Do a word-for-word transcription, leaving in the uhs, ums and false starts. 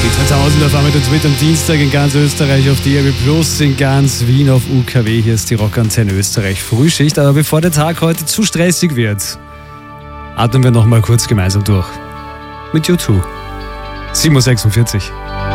zweitausender fahren mit uns mit am Dienstag in ganz Österreich auf die E R B Plus, in ganz Wien auf U K W. Hier ist die Rockantenne Österreich Frühschicht. Aber bevor der Tag heute zu stressig wird, atmen wir noch mal kurz gemeinsam durch. Mit U zwei. sieben Uhr sechsundvierzig.